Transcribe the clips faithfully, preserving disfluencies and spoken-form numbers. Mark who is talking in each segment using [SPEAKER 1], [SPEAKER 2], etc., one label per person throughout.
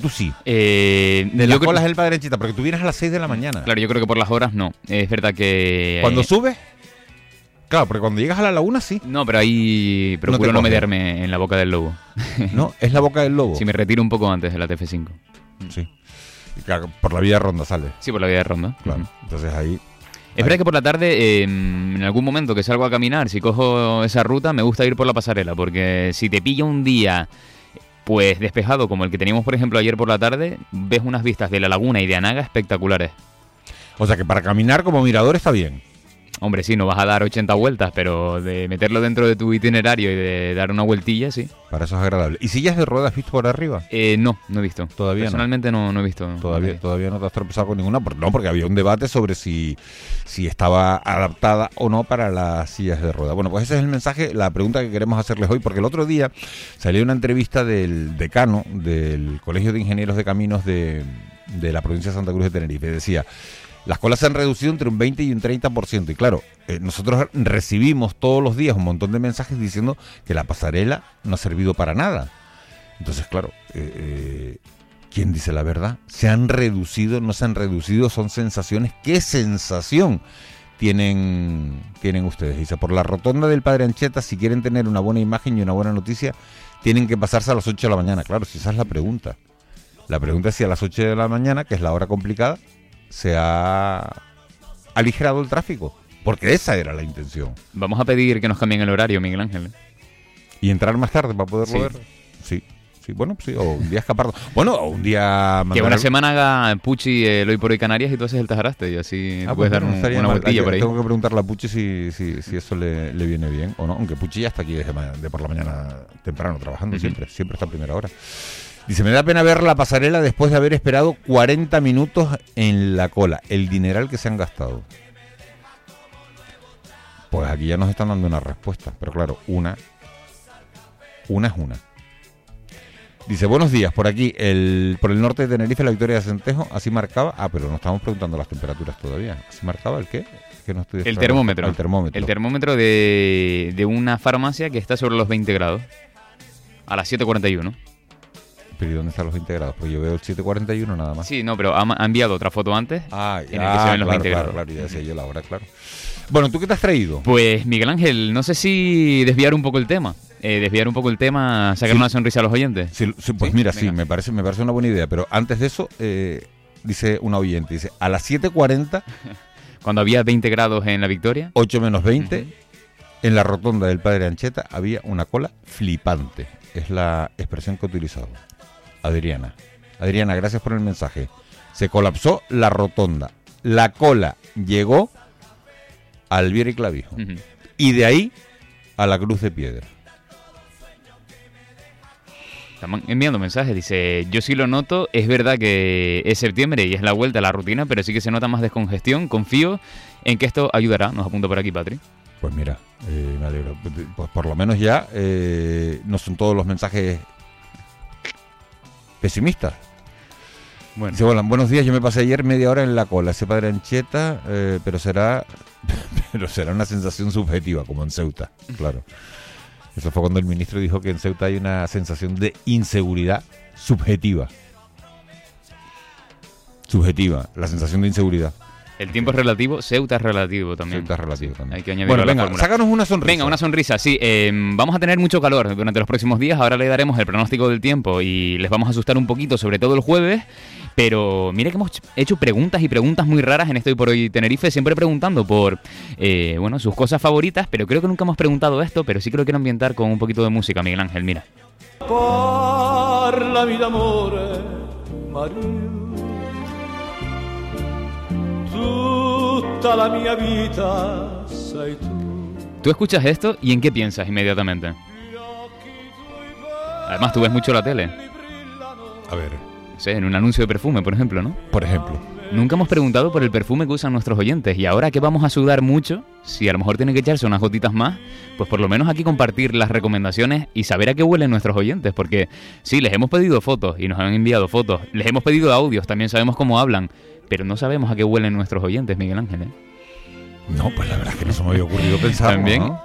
[SPEAKER 1] Tú sí.
[SPEAKER 2] Eh,
[SPEAKER 1] De las
[SPEAKER 2] yo
[SPEAKER 1] colas
[SPEAKER 2] creo,
[SPEAKER 1] del Padre Ancheta, porque tú vienes a las seis de la mañana.
[SPEAKER 2] claro, yo creo que por las horas no. Es verdad que...
[SPEAKER 1] Cuando
[SPEAKER 2] eh,
[SPEAKER 1] subes, claro, porque cuando llegas a la laguna sí.
[SPEAKER 2] No, pero ahí procuro
[SPEAKER 1] te
[SPEAKER 2] no,
[SPEAKER 1] coge.
[SPEAKER 2] meterme en la boca del lobo.
[SPEAKER 1] No, es la boca del lobo.
[SPEAKER 2] Si me retiro un poco antes de la T F cinco.
[SPEAKER 1] Sí. Y claro, por la vía Ronda sale.
[SPEAKER 2] Sí, por la vía de Ronda.
[SPEAKER 1] Claro.
[SPEAKER 2] Ujú.
[SPEAKER 1] Entonces ahí.
[SPEAKER 2] Es verdad que por la tarde, eh, en algún momento que salgo a caminar, si cojo esa ruta, me gusta ir por la pasarela, porque si te pilla un día pues despejado como el que teníamos, por ejemplo, ayer por la tarde, ves unas vistas de la laguna y de Anaga espectaculares.
[SPEAKER 1] O sea que para caminar como mirador está bien.
[SPEAKER 2] Hombre, sí, no vas a dar ochenta vueltas, pero de meterlo dentro de tu itinerario y de dar una vueltilla, sí.
[SPEAKER 1] Para eso es agradable. ¿Y sillas de ruedas has visto por arriba?
[SPEAKER 2] Eh, no, no he visto.
[SPEAKER 1] Todavía no.
[SPEAKER 2] Personalmente no, no he visto.
[SPEAKER 1] Todavía, todavía no te has tropezado con ninguna. Por- No, porque había un debate sobre si, si estaba adaptada o no para las sillas de ruedas. Bueno, pues ese es el mensaje, la pregunta que queremos hacerles hoy, porque el otro día salió una entrevista del decano del Colegio de Ingenieros de Caminos de, de la provincia de Santa Cruz de Tenerife. Decía, las colas se han reducido entre un veinte y un treinta por ciento. Y claro, eh, nosotros recibimos todos los días un montón de mensajes diciendo que la pasarela no ha servido para nada. Entonces, claro, eh, eh, ¿quién dice la verdad? ¿Se han reducido? ¿No se han reducido? ¿Son sensaciones? ¿Qué sensación tienen, tienen ustedes? Dice, por la rotonda del Padre Ancheta, si quieren tener una buena imagen y una buena noticia, tienen que pasarse a las ocho de la mañana. Claro, si esa es la pregunta. La pregunta es si a las ocho de la mañana, que es la hora complicada, se ha aligerado el tráfico. Porque esa era la intención.
[SPEAKER 2] Vamos a pedir que nos cambien el horario, Miguel Ángel.
[SPEAKER 1] ¿Y entrar más tarde para poderlo
[SPEAKER 2] Sí.
[SPEAKER 1] ver? Sí. Sí, bueno, sí, o un día escaparlo. Bueno, o un día...
[SPEAKER 2] Que
[SPEAKER 1] mandar
[SPEAKER 2] una
[SPEAKER 1] al-
[SPEAKER 2] semana haga Puchi el hoy por hoy Canarias y tú haces el Tajaraste y así
[SPEAKER 1] Ah,
[SPEAKER 2] puedes
[SPEAKER 1] pues
[SPEAKER 2] dar
[SPEAKER 1] no
[SPEAKER 2] un-
[SPEAKER 1] estaría
[SPEAKER 2] una
[SPEAKER 1] mal.
[SPEAKER 2] vueltilla
[SPEAKER 1] Hay que-
[SPEAKER 2] por ahí.
[SPEAKER 1] Tengo que preguntarle a Puchi si, si, si eso le, le viene bien o no. Aunque Puchi ya está aquí desde ma- de por la mañana temprano trabajando,
[SPEAKER 2] Ujú.
[SPEAKER 1] siempre, siempre está a primera hora. Dice, me da pena ver la pasarela después de haber esperado cuarenta minutos en la cola. El dineral que se han gastado. Pues aquí ya nos están dando una respuesta. Pero claro, una, una es una. Dice, buenos días, por aquí, el, por el norte de Tenerife, la Victoria de Centejo, así marcaba, ah, pero no estamos preguntando las temperaturas todavía, ¿así marcaba el qué? Es que no estoy
[SPEAKER 2] El
[SPEAKER 1] desclarando.
[SPEAKER 2] termómetro.
[SPEAKER 1] El termómetro.
[SPEAKER 2] El termómetro de, de una farmacia que está sobre los veinte grados. A las siete cuarenta y uno.
[SPEAKER 1] Pero ¿y dónde están los veinte grados? Pues yo veo el siete cuarenta y uno nada más.
[SPEAKER 2] Sí, no, pero ha, ha enviado otra foto antes.
[SPEAKER 1] Ah,
[SPEAKER 2] en el que se ven los
[SPEAKER 1] claro,
[SPEAKER 2] veinte
[SPEAKER 1] claro,
[SPEAKER 2] grados.
[SPEAKER 1] claro, ya decía yo la hora, claro. Bueno, ¿tú qué te has traído?
[SPEAKER 2] Pues Miguel Ángel, no sé si desviar un poco el tema. Eh, desviar un poco el tema, sacar
[SPEAKER 1] Sí.
[SPEAKER 2] una sonrisa a los oyentes.
[SPEAKER 1] Sí, sí, pues
[SPEAKER 2] ¿Sí?
[SPEAKER 1] mira, sí,
[SPEAKER 2] Venga.
[SPEAKER 1] me parece, me parece una buena idea, pero antes de eso, eh, dice una oyente, dice, a las siete cuarenta,
[SPEAKER 2] Cuando había veinte grados en la Victoria.
[SPEAKER 1] ocho menos veinte, en la rotonda del Padre Ancheta había una cola flipante. Es la expresión que he utilizado. Adriana. Adriana, gracias por el mensaje. Se colapsó la rotonda. La cola llegó al Viera y Clavijo.
[SPEAKER 2] Ujú.
[SPEAKER 1] Y de ahí a la Cruz de Piedra.
[SPEAKER 2] Están enviando mensajes, dice, yo sí lo noto, es verdad que es septiembre y es la vuelta a la rutina, pero sí que se nota más descongestión, confío en que esto ayudará, nos apunta por aquí Patri.
[SPEAKER 1] Pues mira, eh, me alegro. Pues por lo menos ya eh, no son todos los mensajes pesimistas.
[SPEAKER 2] Bueno,
[SPEAKER 1] Dice, bueno, buenos días, yo me pasé ayer media hora en la cola, ese Padre Ancheta, eh, pero será pero será una sensación subjetiva, como en Ceuta, claro. Eso fue cuando el ministro dijo que en Ceuta hay una sensación de inseguridad subjetiva. Subjetiva, la sensación de inseguridad.
[SPEAKER 2] el tiempo es relativo, Ceuta es relativo también.
[SPEAKER 1] Ceuta es relativo también.
[SPEAKER 2] Hay que añadirlo
[SPEAKER 1] Bueno,
[SPEAKER 2] a la
[SPEAKER 1] venga,
[SPEAKER 2] fórmula.
[SPEAKER 1] sácanos una sonrisa.
[SPEAKER 2] Venga, una sonrisa, sí. Eh, vamos a tener mucho calor durante los próximos días. Ahora le daremos el pronóstico del tiempo y les vamos a asustar un poquito, sobre todo el jueves. Pero mire que hemos hecho preguntas y preguntas muy raras en Estoy por Hoy Tenerife, siempre preguntando por eh, bueno, sus cosas favoritas, pero creo que nunca hemos preguntado esto, pero sí que lo quiero ambientar con un poquito de música, Miguel Ángel, mira.
[SPEAKER 3] Parlami d'amore, Maria. Tutta la mia vita sei tu.
[SPEAKER 2] Tú escuchas esto y ¿en qué piensas inmediatamente? Además, tú ves mucho la tele.
[SPEAKER 1] A ver,
[SPEAKER 2] No sé, en un anuncio de perfume, por ejemplo, ¿no?
[SPEAKER 1] por ejemplo.
[SPEAKER 2] Nunca hemos preguntado por el perfume que usan nuestros oyentes y ahora que vamos a sudar mucho, si a lo mejor tienen que echarse unas gotitas más, pues por lo menos aquí compartir las recomendaciones y saber a qué huelen nuestros oyentes, porque sí, les hemos pedido fotos y nos han enviado fotos, les hemos pedido audios, también sabemos cómo hablan, pero no sabemos a qué huelen nuestros oyentes, Miguel Ángel, ¿eh?
[SPEAKER 1] No, pues la verdad es que no se me había ocurrido pensar.
[SPEAKER 2] También.
[SPEAKER 1] ¿no?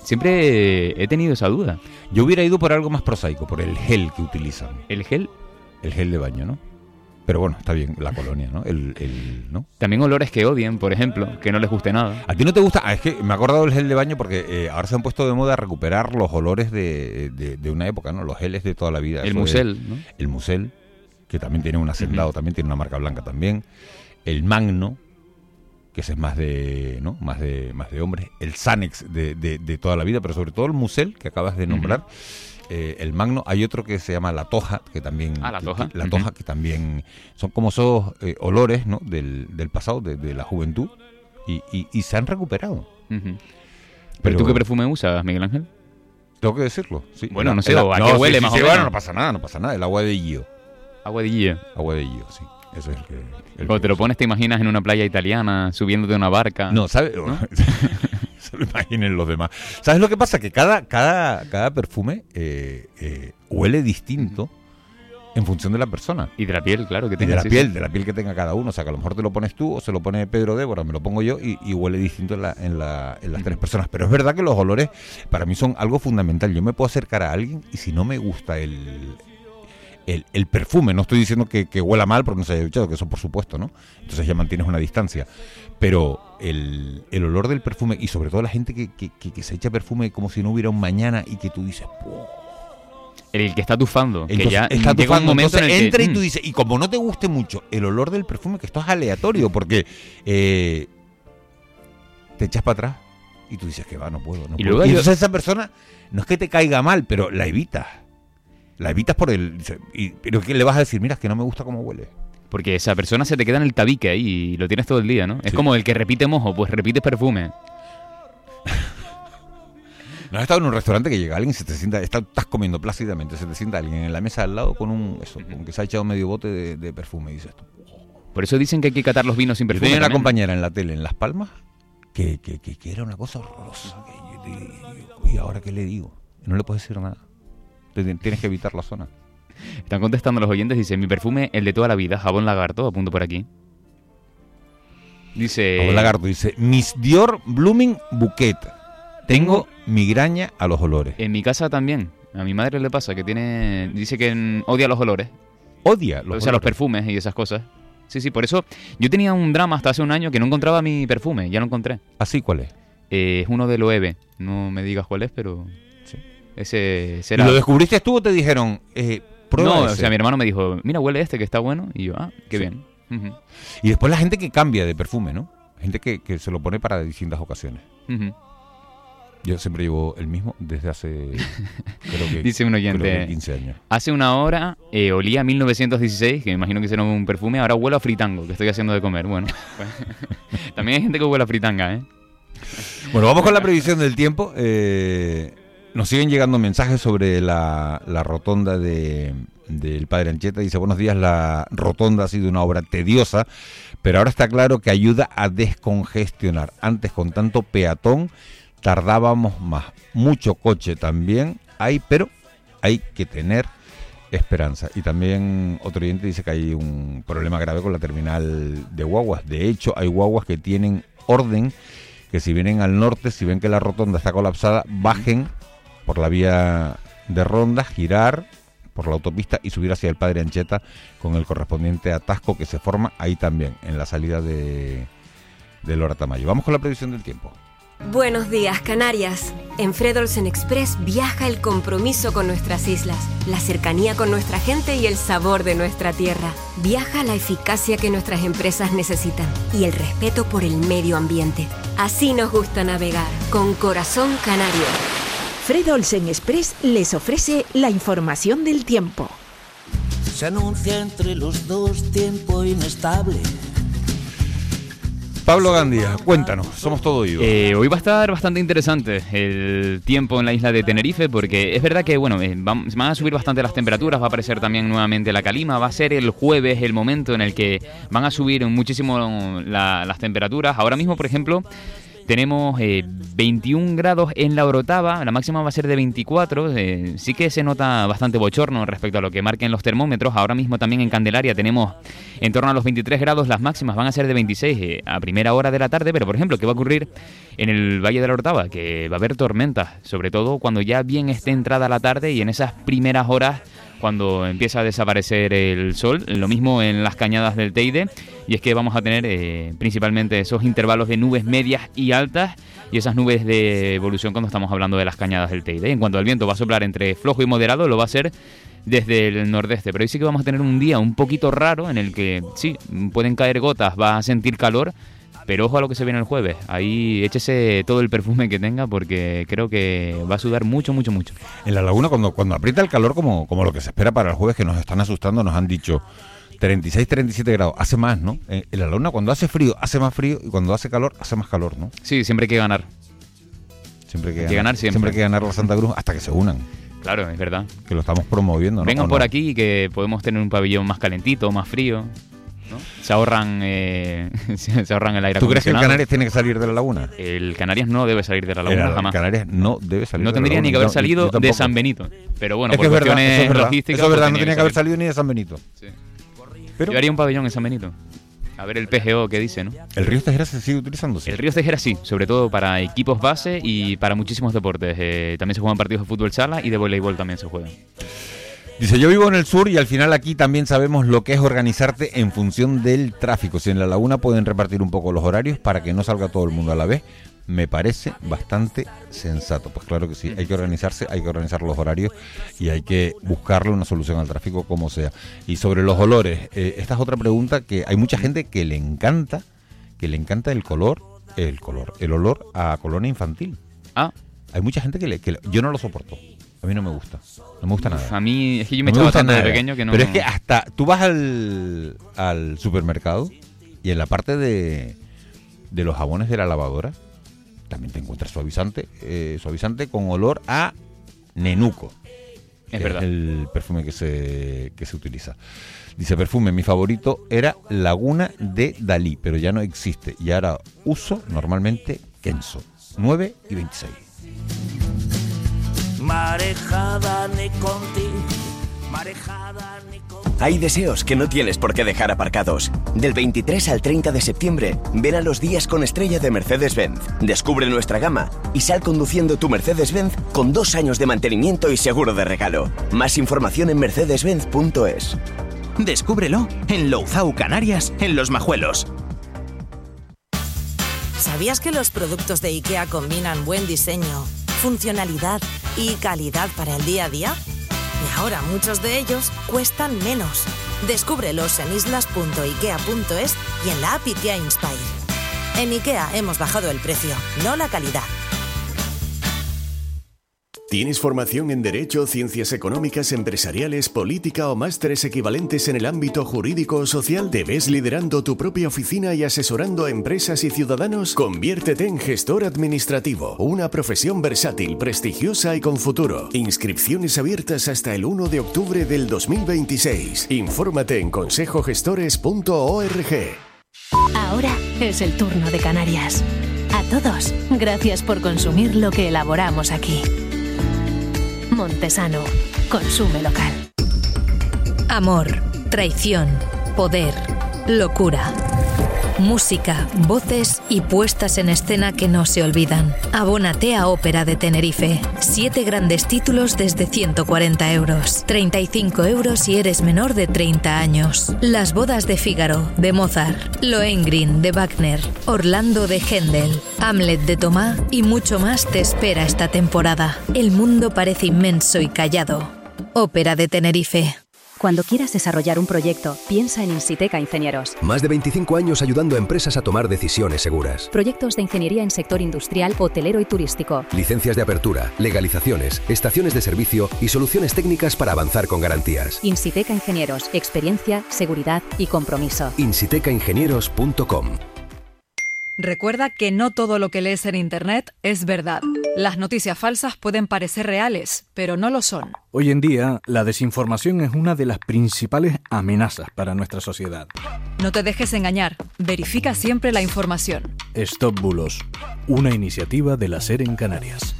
[SPEAKER 2] Siempre he tenido esa duda.
[SPEAKER 1] Yo hubiera ido por algo más prosaico, por el gel que utilizan.
[SPEAKER 2] ¿El gel?
[SPEAKER 1] el gel de baño, ¿no? Pero bueno, está bien, la colonia, ¿no? El, el, ¿no?
[SPEAKER 2] También olores que odien, por ejemplo, que no les guste nada.
[SPEAKER 1] ¿A ti no te gusta? Ah, es que me he acordado del gel de baño porque eh, ahora se han puesto de moda recuperar los olores de, de, de una época, ¿no? Los geles de toda la vida.
[SPEAKER 2] El
[SPEAKER 1] Eso
[SPEAKER 2] musel,
[SPEAKER 1] es,
[SPEAKER 2] ¿no?
[SPEAKER 1] El musel, que también tiene un hacendado, uh-huh. también tiene una marca blanca también. El magno, que ese es más de, ¿no? Más de, más de hombres. El Sanex de, de, de toda la vida, pero sobre todo el musel que acabas de nombrar. Uh-huh. Eh, el magno, hay otro que se llama la toja, que también
[SPEAKER 2] ah, la toja,
[SPEAKER 1] que, la toja uh-huh. que también son como esos eh, olores, ¿no? del, del pasado, de, de la juventud, y, y, y se han recuperado.
[SPEAKER 2] Uh-huh. ¿Pero, ¿Pero tú qué perfume usas, Miguel Ángel?
[SPEAKER 1] Tengo que decirlo, sí.
[SPEAKER 2] Bueno,
[SPEAKER 1] el,
[SPEAKER 2] no sé,
[SPEAKER 1] el,
[SPEAKER 2] ¿a qué
[SPEAKER 1] no,
[SPEAKER 2] huele
[SPEAKER 1] sí,
[SPEAKER 2] más
[SPEAKER 1] sí,
[SPEAKER 2] o
[SPEAKER 1] sí,
[SPEAKER 2] menos?
[SPEAKER 1] Bueno, no pasa nada, no pasa nada, el agua de Gio.
[SPEAKER 2] Agua de Gio.
[SPEAKER 1] Agua de Gio, sí. Eso es el que... El
[SPEAKER 2] Cuando
[SPEAKER 1] que
[SPEAKER 2] te lo
[SPEAKER 1] uso.
[SPEAKER 2] pones, te imaginas en una playa italiana, subiendo de una barca.
[SPEAKER 1] No, ¿sabes? ¿No? Se lo imaginen los demás. ¿Sabes lo que pasa? Que cada, cada, cada perfume eh, eh, huele distinto en función de la persona.
[SPEAKER 2] Y de la piel, claro. Que
[SPEAKER 1] y de
[SPEAKER 2] tenga,
[SPEAKER 1] la
[SPEAKER 2] sí,
[SPEAKER 1] piel,
[SPEAKER 2] sí.
[SPEAKER 1] de la piel que tenga cada uno. O sea, que a lo mejor te lo pones tú o se lo pone Pedro Débora, me lo pongo yo y, y huele distinto en, la, en, la, en las uh-huh. tres personas. Pero es verdad que los olores para mí son algo fundamental. Yo me puedo acercar a alguien y si no me gusta el... El, el perfume, no estoy diciendo que, que huela mal porque no se haya duchado, que eso por supuesto, ¿no? Entonces ya mantienes una distancia. Pero el, el olor del perfume, y sobre todo la gente que, que, que, que se echa perfume como si no hubiera un mañana y que tú dices, ¡oh!
[SPEAKER 2] El que está tufando,
[SPEAKER 1] Entonces,
[SPEAKER 2] que ya
[SPEAKER 1] está
[SPEAKER 2] llega
[SPEAKER 1] tufando,
[SPEAKER 2] un momento en el que...
[SPEAKER 1] entra y tú dices, y como no te guste mucho el olor del perfume, que esto es aleatorio, porque eh, te echas para atrás y tú dices que va, no puedo, no
[SPEAKER 2] y
[SPEAKER 1] puedo.
[SPEAKER 2] Luego
[SPEAKER 1] Y
[SPEAKER 2] yo...
[SPEAKER 1] entonces esa persona, no es que te caiga mal, pero la evitas. La evitas por el... Y, pero ¿qué le vas a decir? Mira, es que no me gusta cómo huele.
[SPEAKER 2] Porque esa persona se te queda en el tabique ahí y lo tienes todo el día, ¿no? Es
[SPEAKER 1] sí.
[SPEAKER 2] como el que repite mojo, pues repite perfume.
[SPEAKER 1] ¿No has estado en un restaurante que llega alguien y se te sienta... Está, estás comiendo plácidamente, se te sienta alguien en la mesa al lado con un... Eso, con que se ha echado medio bote de, de perfume y dices tú... Oh.
[SPEAKER 2] Por eso dicen que hay que catar los vinos sin
[SPEAKER 1] Yo
[SPEAKER 2] perfume.
[SPEAKER 1] tenía una
[SPEAKER 2] también.
[SPEAKER 1] compañera en la tele en Las Palmas que, que, que, que era una cosa horrorosa. Que yo, y, y ahora, ¿qué le digo? No le puedo decir nada. Tienes que evitar la zona.
[SPEAKER 2] Están contestando los oyentes, dice, mi perfume, el de toda la vida, jabón lagarto, apunto por aquí. Dice...
[SPEAKER 1] Jabón lagarto, dice, Miss Dior Blooming Bouquet. Tengo migraña a los olores.
[SPEAKER 2] En mi casa también. A mi madre le pasa que tiene... Dice que en, odia los olores.
[SPEAKER 1] Odia los
[SPEAKER 2] O sea,
[SPEAKER 1] olores.
[SPEAKER 2] los perfumes y esas cosas. Sí, sí, por eso yo tenía un drama hasta hace un año que no encontraba mi perfume, ya lo encontré.
[SPEAKER 1] ¿Así cuál es?
[SPEAKER 2] Eh, es uno de Loewe. No me digas cuál es, pero...
[SPEAKER 1] Sí.
[SPEAKER 2] Ese será...
[SPEAKER 1] ¿Y lo descubriste tú o te dijeron, eh, prueba
[SPEAKER 2] No,
[SPEAKER 1] ese?
[SPEAKER 2] o sea, mi hermano me dijo, mira, huele este que está bueno. Y yo, ah, qué
[SPEAKER 1] Sí.
[SPEAKER 2] bien. Uh-huh.
[SPEAKER 1] Y después la gente que cambia de perfume, ¿no? Gente que, que se lo pone para distintas ocasiones.
[SPEAKER 2] Uh-huh.
[SPEAKER 1] Yo siempre llevo el mismo desde hace, creo que,
[SPEAKER 2] Dice un oyente,
[SPEAKER 1] creo que quince años.
[SPEAKER 2] Hace una hora eh, olía a mil novecientos dieciséis, que me imagino que será un perfume, ahora huele a fritango, que estoy haciendo de comer. Bueno, pues, también hay gente que huele a fritanga, ¿eh?
[SPEAKER 1] Bueno, vamos con la previsión del tiempo. Eh, nos siguen llegando mensajes sobre la, la rotonda de del Padre Ancheta. Dice, buenos días, la rotonda ha sido una obra tediosa, pero ahora está claro que ayuda a descongestionar. Antes, con tanto peatón, tardábamos más. Mucho coche también hay, pero hay que tener esperanza. Y también otro oyente dice que hay un problema grave con la terminal de guaguas. De hecho, hay guaguas que tienen orden, que si vienen al norte, si ven que la rotonda está colapsada, bajen por la vía de Ronda, girar por la autopista y subir hacia el Padre Ancheta con el correspondiente atasco que se forma ahí también, en la salida de, de Lora Tamayo. Vamos con la previsión del tiempo.
[SPEAKER 4] Buenos días, Canarias. En Fred Olsen Express viaja el compromiso con nuestras islas, la cercanía con nuestra gente y el sabor de nuestra tierra. Viaja la eficacia que nuestras empresas necesitan y el respeto por el medio ambiente. Así nos gusta navegar, con corazón canario.
[SPEAKER 5] Fred Olsen Express les ofrece la información del tiempo.
[SPEAKER 6] Se anuncia entre los dos tiempo inestable.
[SPEAKER 1] Pablo Gandía, cuéntanos, somos todo oídos.
[SPEAKER 2] Eh, hoy va a estar bastante interesante el tiempo en la isla de Tenerife, porque es verdad que bueno, eh, van, van a subir bastante las temperaturas, va a aparecer también nuevamente la calima, va a ser el jueves el momento en el que van a subir muchísimo la, las temperaturas. Ahora mismo, por ejemplo, tenemos eh, veintiún grados en la Orotava, la máxima va a ser de veinticuatro, eh, sí que se nota bastante bochorno respecto a lo que marquen los termómetros. Ahora mismo también en Candelaria tenemos en torno a los veintitrés grados, las máximas van a ser de veintiséis eh, a primera hora de la tarde, pero por ejemplo, ¿qué va a ocurrir en el Valle de la Orotava? Que va a haber tormentas, sobre todo cuando ya bien esté entrada la tarde y en esas primeras horas cuando empieza a desaparecer el sol. Lo mismo en las cañadas del Teide, y es que vamos a tener eh, principalmente esos intervalos de nubes medias y altas, y esas nubes de evolución cuando estamos hablando de las cañadas del Teide. En cuanto al viento, va a soplar entre flojo y moderado, lo va a hacer desde el nordeste, pero hoy sí que vamos a tener un día un poquito raro en el que sí, pueden caer gotas, va a sentir calor, pero ojo a lo que se viene el jueves. Ahí échese todo el perfume que tenga, porque creo que va a sudar mucho, mucho, mucho.
[SPEAKER 1] En la laguna, cuando, cuando aprieta el calor, como, como lo que se espera para el jueves, que nos están asustando, nos han dicho treinta y seis, treinta y siete grados, hace más, ¿no? En la laguna, cuando hace frío, hace más frío, y cuando hace calor, hace más calor, ¿no?
[SPEAKER 2] Sí, siempre hay que ganar.
[SPEAKER 1] Siempre hay que,
[SPEAKER 2] hay
[SPEAKER 1] ganar,
[SPEAKER 2] que ganar siempre.
[SPEAKER 1] Siempre hay que ganar la Santa Cruz hasta que se unan.
[SPEAKER 2] Claro, es verdad.
[SPEAKER 1] Que lo estamos promoviendo, ¿no?
[SPEAKER 2] Vengan por
[SPEAKER 1] no?
[SPEAKER 2] aquí, que podemos tener un pabellón más calentito, más frío, ¿no? Se ahorran eh, se ahorran el aire acondicionado.
[SPEAKER 1] ¿Tú crees que el Canarias tiene que salir de la laguna?
[SPEAKER 2] El Canarias no debe salir de la laguna
[SPEAKER 1] el,
[SPEAKER 2] jamás.
[SPEAKER 1] El Canarias no debe salir
[SPEAKER 2] no
[SPEAKER 1] de la laguna.
[SPEAKER 2] tendría ni que haber salido
[SPEAKER 1] yo, yo
[SPEAKER 2] de San Benito. Pero bueno,
[SPEAKER 1] es
[SPEAKER 2] por
[SPEAKER 1] que es
[SPEAKER 2] cuestiones
[SPEAKER 1] verdad, eso es verdad,
[SPEAKER 2] logísticas...
[SPEAKER 1] Eso es verdad,
[SPEAKER 2] pues
[SPEAKER 1] no tenía que, que haber salido ni de San Benito.
[SPEAKER 2] Sí.
[SPEAKER 1] Pero
[SPEAKER 2] yo haría un pabellón en San Benito. A ver el P G O que dice, ¿no?
[SPEAKER 1] ¿El Río Tejera se sigue utilizando? Sí.
[SPEAKER 2] El Río Tejera sí, sobre todo para equipos base y para muchísimos deportes. Eh, también se juegan partidos de fútbol sala y de voleibol también se juegan.
[SPEAKER 1] Dice, yo vivo en el sur y al final aquí también sabemos lo que es organizarte en función del tráfico. Si en la laguna pueden repartir un poco los horarios para que no salga todo el mundo a la vez, me parece bastante sensato. Pues claro que sí, hay que organizarse, hay que organizar los horarios y hay que buscarle una solución al tráfico como sea. Y sobre los olores, eh, esta es otra pregunta que hay mucha gente que le encanta, que le encanta el color, el color, el olor a colonia infantil.
[SPEAKER 2] Ah.
[SPEAKER 1] Hay mucha gente que, le, que le, yo no lo soporto. A mí no me gusta, no me gusta nada.
[SPEAKER 2] A mí, es que yo me,
[SPEAKER 1] no
[SPEAKER 2] he
[SPEAKER 1] me
[SPEAKER 2] echado tanto de
[SPEAKER 1] nada.
[SPEAKER 2] pequeño que no...
[SPEAKER 1] Pero es que hasta, tú vas al, al supermercado y en la parte de, de los jabones de la lavadora también te encuentras suavizante, eh, suavizante con olor a nenuco.
[SPEAKER 2] Es verdad.
[SPEAKER 1] Es el perfume que se, que se utiliza. Dice, perfume, mi favorito era Laguna de Dalí, pero ya no existe. Y ahora uso normalmente Kenzo, nueve y veintiséis.
[SPEAKER 6] Marejada ni contigo, marejada ni contigo.
[SPEAKER 7] Hay deseos que no tienes por qué dejar aparcados. Del veintitrés al treinta de septiembre, ven a los días con estrella de Mercedes-Benz. Descubre nuestra gama y sal conduciendo tu Mercedes-Benz con dos años de mantenimiento y seguro de regalo. Más información en mercedes benz punto es.
[SPEAKER 8] Descúbrelo en Louzao, Canarias, en Los Majuelos.
[SPEAKER 9] ¿Sabías que los productos de IKEA combinan buen diseño, funcionalidad y calidad para el día a día? Y ahora muchos de ellos cuestan menos. Descúbrelos en islas punto ikea punto es y en la app IKEA Inspire. En IKEA hemos bajado el precio, no la calidad.
[SPEAKER 10] ¿Tienes formación en Derecho, Ciencias Económicas, Empresariales, Política o másteres equivalentes en el ámbito jurídico o social? ¿Te ves liderando tu propia oficina y asesorando a empresas y ciudadanos? Conviértete en gestor administrativo, una profesión versátil, prestigiosa y con futuro. Inscripciones abiertas hasta el uno de octubre del dos mil veintiséis. Infórmate en consejo gestores punto org.
[SPEAKER 11] Ahora es el turno de Canarias. A todos, gracias por consumir lo que elaboramos aquí. Montesano, consume local.
[SPEAKER 12] Amor, traición, poder, locura. Música, voces y puestas en escena que no se olvidan. Abónate a Ópera de Tenerife. Siete grandes títulos desde ciento cuarenta euros. treinta y cinco euros si eres menor de treinta años. Las bodas de Fígaro, de Mozart. Lohengrin, de Wagner. Orlando, de Händel. Hamlet, de Tomá y mucho más te espera esta temporada. El mundo parece inmenso y callado. Ópera de Tenerife.
[SPEAKER 13] Cuando quieras desarrollar un proyecto, piensa en Insiteca Ingenieros.
[SPEAKER 14] Más de veinticinco años ayudando a empresas a tomar decisiones seguras.
[SPEAKER 13] Proyectos de ingeniería en sector industrial, hotelero y turístico.
[SPEAKER 14] Licencias de apertura, legalizaciones, estaciones de servicio y soluciones técnicas para avanzar con garantías.
[SPEAKER 13] Insiteca Ingenieros, experiencia, seguridad y compromiso.
[SPEAKER 14] insiteca ingenieros punto com.
[SPEAKER 15] Recuerda que no todo lo que lees en Internet es verdad. Las noticias falsas pueden parecer reales, pero no lo son.
[SPEAKER 16] Hoy en día, la desinformación es una de las principales amenazas para nuestra sociedad.
[SPEAKER 15] No te dejes engañar. Verifica siempre la información.
[SPEAKER 16] Stop Bulos, una iniciativa de la SER en Canarias.